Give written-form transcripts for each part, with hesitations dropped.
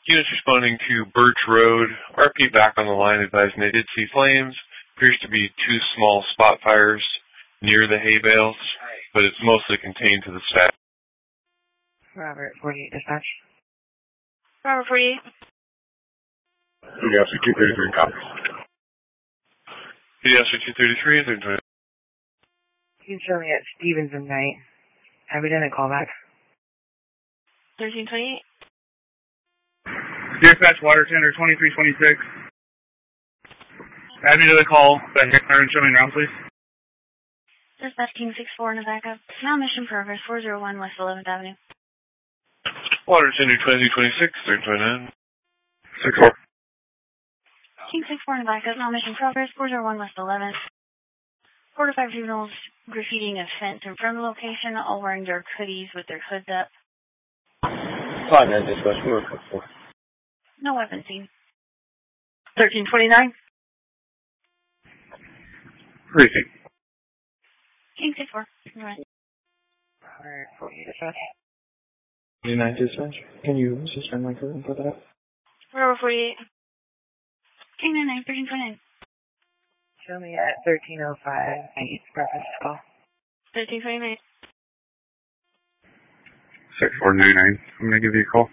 Units responding to Birch Road. RP back on the line, advising they did see flames. Appears to be two small spot fires near the hay bales, but it's mostly contained to the staff. Robert, 48 dispatch. Robert 48. Pediatric 233 copies. Pediatric 233, 1329. You can show me at Stevenson night. Have we done a callback? 1328. Dispatch water tender 2326. Add me to the call. Show me around, please. Dispatch King 64 in the backup. Now mission progress 401 West 11th Avenue. Water tender 2026, 1329. 6-4. King 64 in the backup. Now mission progress 401 West 11th. 4 to 5 juveniles graffitiing a fence in front of the location, all wearing dark hoodies with their hoods up. 5-9 dispatch. No weapon seen. 1329. Briefing. King 64. Right. Robert, 48 dispatch. 29 dispatch. Can you suspend my curtain for that? Robert 48. King 99, 1329. Show me at 1305. I need reference call. 1329. 6499. I'm going to give you a call.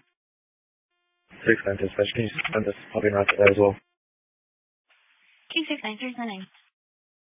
6-9 dispatch. Can you suspend this? I'll be right there as well. King 69, 329.